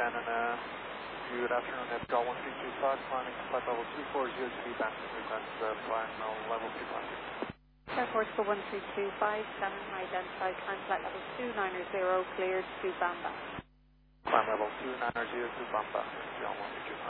and good afternoon, that's Call 1325, climbing flight level 240 to be back, request final level 2 Airport for 1325, Shannon, identified, climb flight level 290, cleared to Bamba. Climb level 290 to Bamba, John 1325.